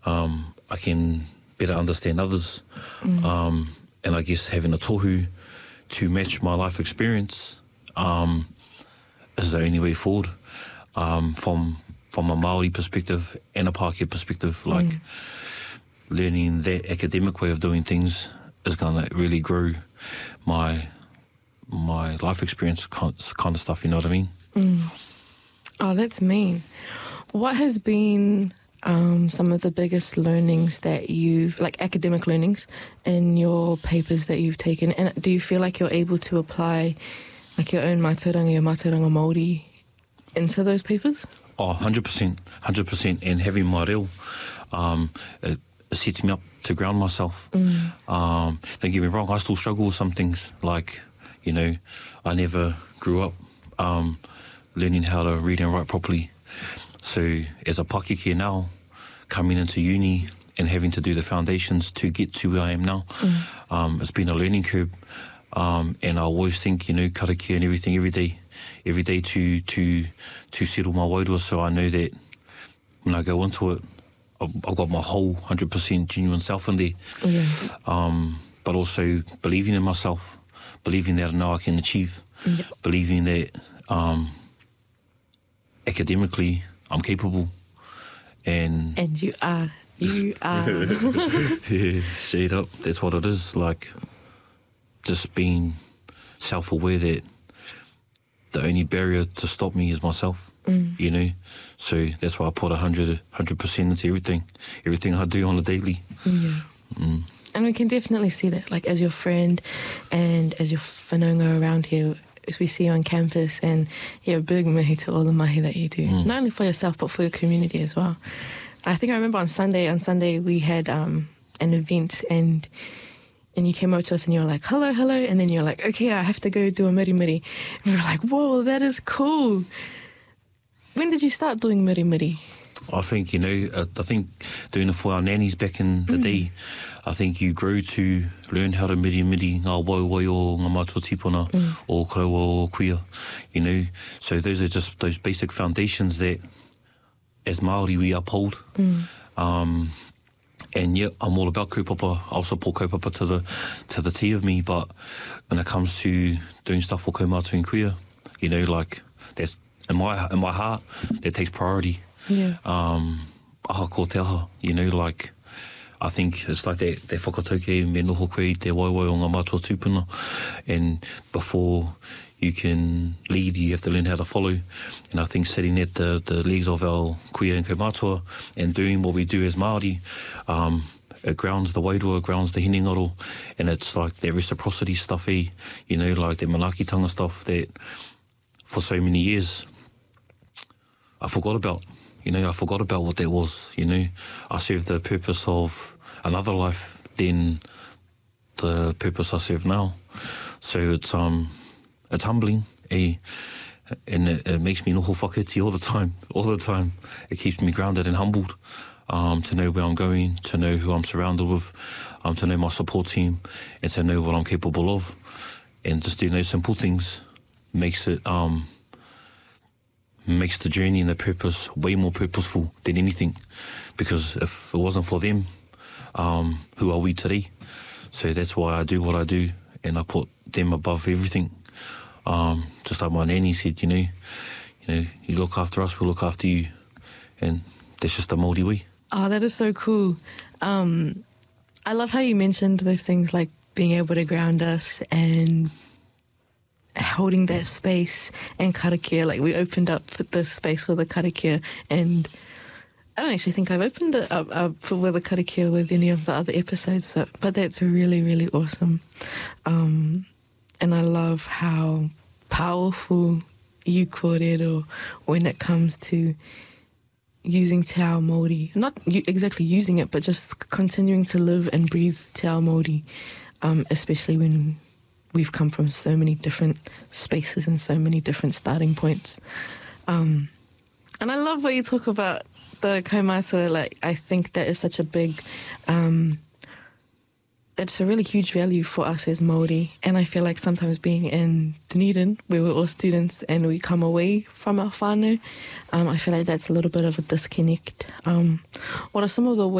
I can better understand others. And I guess having a tohu to match my life experience is the only way forward. From a Māori perspective and a Pākehā perspective, like learning that academic way of doing things is going to really grow my life experience kind of stuff, you know what I mean? Oh, that's mean. What has been some of the biggest learnings that you've, like academic learnings, in your papers that you've taken? And do you feel like you're able to apply like your own mātauranga, your mātauranga Māori into those papers? Oh, 100%, 100%. And having my reo, it sets me up to ground myself. Don't get me wrong, I still struggle with some things. Like, you know, I never grew up learning how to read and write properly. So as a Pākehā now, coming into uni and having to do the foundations to get to where I am now, it's been a learning curve. And I always think, you know, karakia and everything every day to settle my wairua, so I know that when I go into it, I've got my whole 100% genuine self in there. But also believing in myself, believing that I know I can achieve, believing that academically I'm capable. And you are. You are. Yeah, straight up. That's what it is. Like, just being self-aware that the only barrier to stop me is myself, you know? So that's why I put 100% into everything I do on a daily. And we can definitely see that, like, as your friend and as your whanaunga around here, as we see you on campus, and you're a big mihi to all the mahi that you do, not only for yourself, but for your community as well. I think I remember on Sunday we had an event, and you came up to us and you were like, hello, and then you're like, okay, I have to go do a miri. And we were like, whoa, that is cool. When did you start doing miri? I think, you know, I think doing it for our nannies back in the day, I think you grow to learn how to miri ngā waiwai o ngā mātua tipuna o karawa o kuia, you know. So those are just those basic foundations that as Māori we uphold. And yeah, I'm all about kaupapa. I'll support kaupapa to the T of me, but when it comes to doing stuff for kaumātua and kuia, you know, like, that's in my heart, that takes priority. Aha ko te aha, you know, like, I think it's like that whakatauke me noho koe i te waiwai o ngā mātua tūpuna, and before you can lead, you have to learn how to follow. And I think sitting at the legs of our kuia and kaumātua and doing what we do as Māori, it grounds the wairua, it grounds the hinengaro, and it's like that reciprocity stuff, you know, like that manakitanga stuff that for so many years I forgot about. You know, I forgot about what that was, you know. I served the purpose of another life than the purpose I serve now. So it's humbling, and it makes me noho whakati all the time. It keeps me grounded and humbled, to know where I'm going, to know who I'm surrounded with, to know my support team, and to know what I'm capable of. And just doing those simple things makes it, makes the journey and the purpose way more purposeful than anything. Because if it wasn't for them, who are we today? So that's why I do what I do, and I put them above everything. Just like my nanny said, you know, you look after us, we'll look after you, and that's just the Māori way. Oh, that is so cool. I love how you mentioned those things like being able to ground us and holding that space and karakia. Like, we opened up this space with a karakia, and I don't actually think I've opened it up with a karakia with any of the other episodes, so, but that's really, really awesome. And I love how powerful you kōrero when it comes to using te ao Māori. Not exactly using it, but just continuing to live and breathe te ao Māori, especially when we've come from so many different spaces and so many different starting points. And I love what you talk about the kaumātua. Like, I think that is such a big... it's a really huge value for us as Māori, and I feel like sometimes being in Dunedin, where we're all students and we come away from our whānau, I feel like that's a little bit of a disconnect. What are some of the